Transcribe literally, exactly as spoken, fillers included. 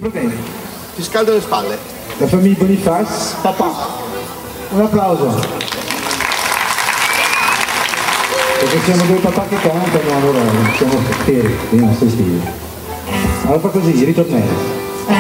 Va bene. Ti scaldo le spalle. La famiglia Boniface, papà. Un applauso. Perché siamo due papà che cantano, allora siamo feri, i nostri figli. Allora fa così, ritornello.